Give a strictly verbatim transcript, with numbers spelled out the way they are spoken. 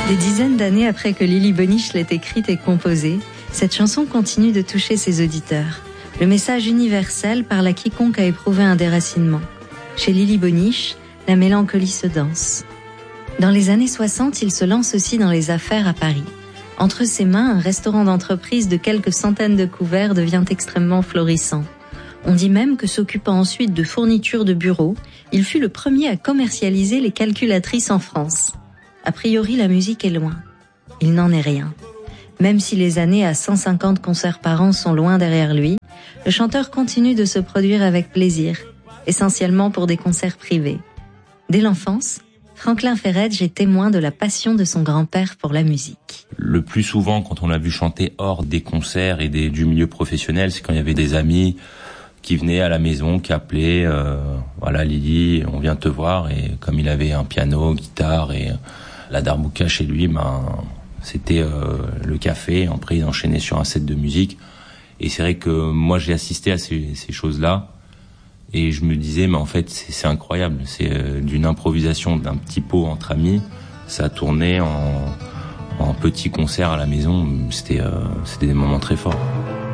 Des dizaines d'années après que Lily Boniche l'ait écrite et composée, cette chanson continue de toucher ses auditeurs. Le message universel parle à quiconque a éprouvé un déracinement. Chez Lily Boniche, la mélancolie se danse. Dans les années soixante, il se lance aussi dans les affaires à Paris. Entre ses mains, un restaurant d'entreprise de quelques centaines de couverts devient extrêmement florissant. On dit même que s'occupant ensuite de fournitures de bureaux, il fut le premier à commercialiser les calculatrices en France. A priori, la musique est loin. Il n'en est rien. Même si les années à cent cinquante concerts par an sont loin derrière lui, le chanteur continue de se produire avec plaisir, essentiellement pour des concerts privés. Dès l'enfance, Franklin Ferretch est témoin de la passion de son grand-père pour la musique. Le plus souvent, quand on l'a vu chanter hors des concerts et des, du milieu professionnel, c'est quand il y avait des amis qui venaient à la maison, qui appelaient, euh, voilà Lily, on vient te voir, et comme il avait un piano, guitare et la darbouka chez lui, ben c'était euh, le café. Après, il enchaînait sur un set de musique. Et c'est vrai que moi, j'ai assisté à ces, ces choses-là. Et je me disais, mais en fait, c'est, c'est incroyable. C'est euh, d'une improvisation d'un petit pot entre amis. Ça a tourné en, en petits concerts à la maison. C'était, euh, c'était des moments très forts.